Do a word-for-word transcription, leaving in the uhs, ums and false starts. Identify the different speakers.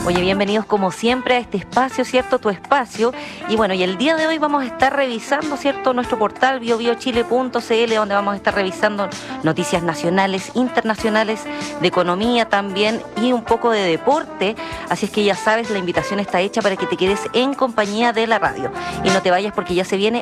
Speaker 1: Oye, bienvenidos como siempre a este espacio, ¿cierto? Tu espacio. Y bueno, y el día de hoy vamos a estar revisando, ¿cierto? Nuestro portal bio bio chile punto c l, donde vamos a estar revisando noticias nacionales, internacionales, de economía también y un poco de deporte. Así es que ya sabes, la invitación está hecha para que te quedes en compañía de la radio. Y no te vayas porque ya se viene